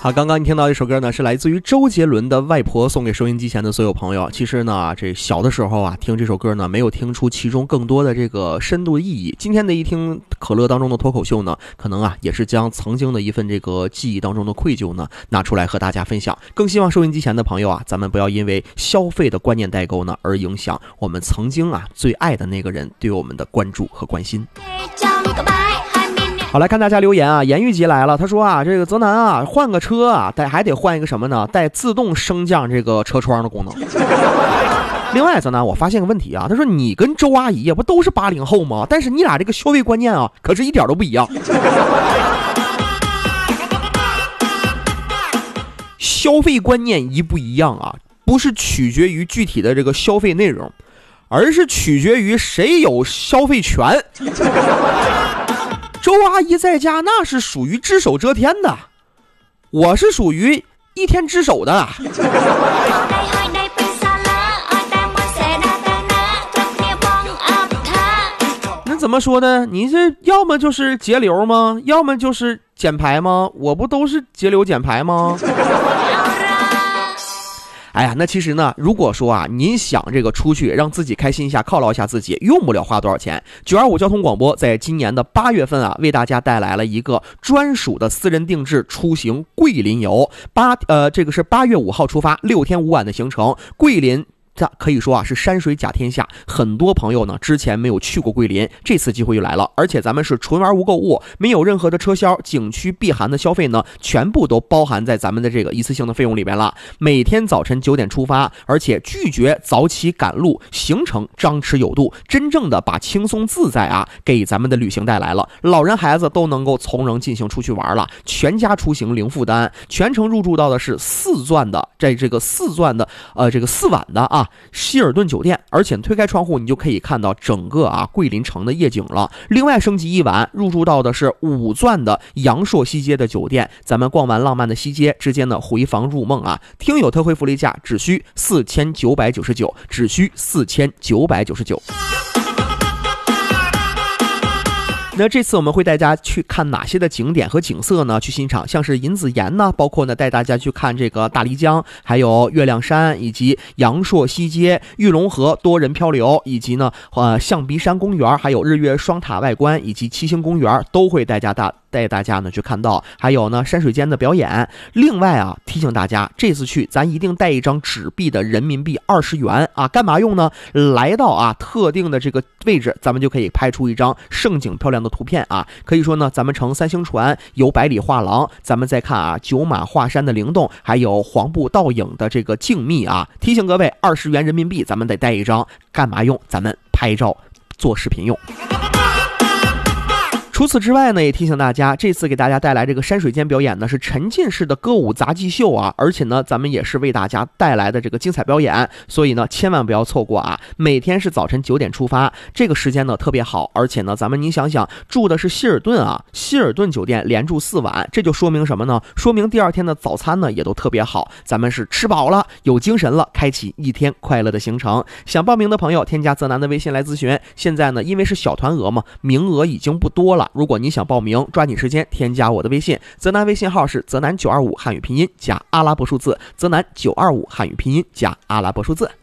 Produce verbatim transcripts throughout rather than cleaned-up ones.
好，刚刚你听到一首歌呢，是来自于周杰伦的《外婆》，送给收音机前的所有朋友。其实呢，这小的时候啊，听这首歌呢，没有听出其中更多的这个深度的意义。今天的一听可乐当中的脱口秀呢，可能啊，也是将曾经的一份这个记忆当中的愧疚呢，拿出来和大家分享。更希望收音机前的朋友啊，咱们不要因为消费的观念代沟呢，而影响我们曾经啊最爱的那个人对我们的关注和关心。好，来看大家留言啊，严玉吉来了，他说啊，这个泽南啊，换个车啊，带还得换一个什么呢？带自动升降这个车窗的功能。另外，泽南，我发现个问题啊，他说你跟周阿姨也不都是八零后吗？但是你俩这个消费观念啊，可是一点都不一样。消费观念一不一样啊，不是取决于具体的这个消费内容，而是取决于谁有消费权。周阿姨在家那是属于只手遮天的，我是属于一天只手的。那怎么说呢？你这要么就是节流吗？要么就是减排吗？我不都是节流减排吗？哎呀，那其实呢，如果说啊，您想这个出去让自己开心一下，犒劳一下自己，用不了花多少钱。九二五交通广播在今年的八月份啊，为大家带来了一个专属的私人定制出行桂林游。八呃，这个是八月五号出发，六天五晚的行程，桂林。这可以说啊是山水甲天下，很多朋友呢之前没有去过桂林，这次机会就来了。而且咱们是纯玩无购物，没有任何的车销，景区避寒的消费呢全部都包含在咱们的这个一次性的费用里边了。每天早晨九点出发，而且拒绝早起赶路，行程张弛有度，真正的把轻松自在啊给咱们的旅行带来了。老人孩子都能够从容进行出去玩了，全家出行零负担。全程入住到的是四钻的，在这个四钻的呃这个四晚的啊希尔顿酒店，而且推开窗户你就可以看到整个啊桂林城的夜景了。另外升级一晚，入住到的是五钻的阳朔西街的酒店，咱们逛完浪漫的西街，直接呢回房入梦啊。听友特惠福利价只需四千九百九十九，只需四千九百九十九。那这次我们会带大家去看哪些的景点和景色呢？去欣赏像是银子岩呢，包括呢带大家去看这个大漓江，还有月亮山，以及阳朔西街、玉龙河多人漂流，以及呢呃象鼻山公园，还有日月双塔外观以及七星公园，都会带大家带大家呢去看到。还有呢山水间的表演。另外啊，提醒大家这次去咱一定带一张纸币的人民币二十元啊，干嘛用呢？来到啊特定的这个位置，咱们就可以拍出一张盛景漂亮的图片啊。可以说呢，咱们乘三星船游百里画廊，咱们再看啊九马画山的灵动，还有黄布倒影的这个静谧啊。提醒各位，二十元人民币咱们得带一张，干嘛用？咱们拍照做视频用。除此之外呢，也提醒大家，这次给大家带来这个山水间表演呢，是沉浸式的歌舞杂技秀啊，而且呢，咱们也是为大家带来的这个精彩表演，所以呢，千万不要错过啊！每天是早晨九点出发，这个时间呢特别好，而且呢，咱们你想想，住的是希尔顿啊，希尔顿酒店连住四晚，这就说明什么呢？说明第二天的早餐呢也都特别好，咱们是吃饱了，有精神了，开启一天快乐的行程。想报名的朋友，添加泽南的微信来咨询。现在呢，因为是小团额嘛，名额已经不多了。如果你想报名，抓紧时间添加我的微信，泽南微信号是泽南九二五汉语拼音加阿拉伯数字，泽南九二五汉语拼音加阿拉伯数字。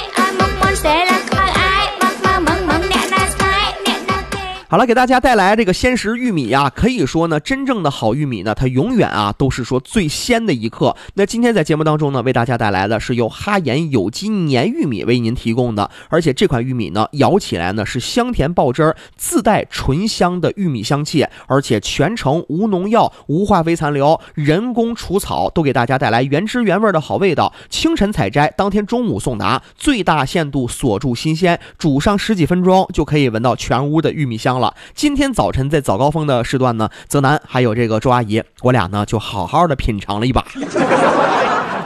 好了，给大家带来这个鲜食玉米啊，可以说呢，真正的好玉米呢，它永远啊都是说最鲜的一刻。那今天在节目当中呢，为大家带来的是由哈盐有机粘玉米为您提供的，而且这款玉米呢，咬起来呢是香甜爆汁儿，自带醇香的玉米香气，而且全程无农药、无化肥残留、人工除草，都给大家带来原汁原味的好味道。清晨采摘，当天中午送达，最大限度锁住新鲜，煮上十几分钟就可以闻到全屋的玉米香了。今天早晨在早高峰的时段呢，泽南还有这个周阿姨，我俩呢就好好的品尝了一把。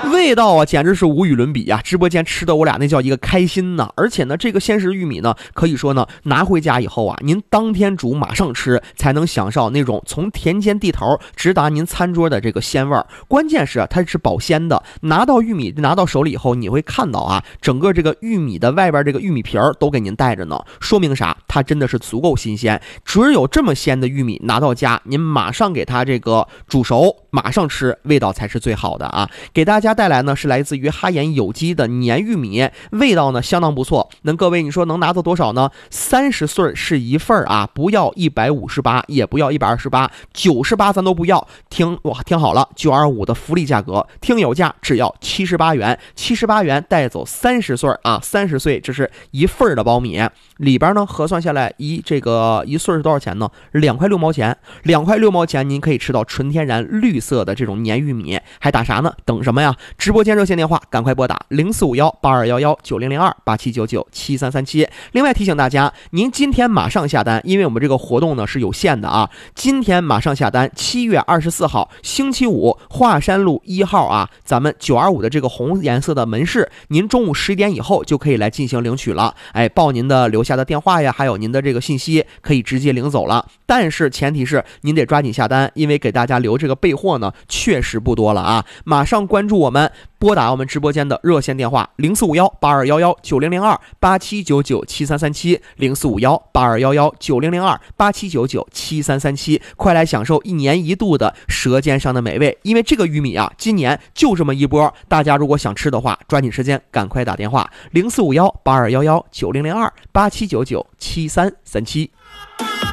味道啊简直是无与伦比啊！直播间吃的我俩那叫一个开心呐！而且呢，这个鲜食玉米呢，可以说呢，拿回家以后啊，您当天煮马上吃，才能享受那种从田间地头直达您餐桌的这个鲜味儿。关键是它是保鲜的，拿到玉米拿到手里以后，你会看到啊，整个这个玉米的外边这个玉米皮儿都给您带着呢，说明啥？它真的是足够新鲜。只有这么鲜的玉米拿到家，您马上给它这个煮熟，马上吃，味道才是最好的啊！给大家带来呢是来自于哈研有机的粘玉米，味道呢相当不错。那各位你说能拿到多少呢？三十岁是一份啊，不要一百五十八，也不要一百二十八，九十八咱都不要。听哇，听好了，九二五的福利价格，听友价只要七十八元，七十八元带走三十岁啊，三十岁这是一份的苞米，里边呢核算下来一这个一岁是多少钱呢？两块六毛钱，两块六毛钱您可以吃到纯天然绿色的这种粘玉米，还打啥呢？等什么呀？直播间热线电话赶快拨打零四五幺八二幺幺九零零二八七九九七三三七。另外提醒大家，您今天马上下单，因为我们这个活动呢是有限的啊，今天马上下单，七月二十四号星期五，华山路一号啊，咱们九二五的这个红颜色的门市，您中午十点以后就可以来进行领取了。哎，报您的留下的电话呀，还有您的这个信息，可以直接领走了。但是前提是您得抓紧下单，因为给大家留这个备货呢确实不多了啊！马上关注我们，拨打我们直播间的热线电话零四五幺八二幺幺九零零二八七九九七三三七零四五幺八二幺幺九零零二八七九九七三三七，快来享受一年一度的舌尖上的美味！因为这个玉米啊，今年就这么一波，大家如果想吃的话，抓紧时间赶快打电话零四五幺八二幺幺九零零二八七九九七三三七。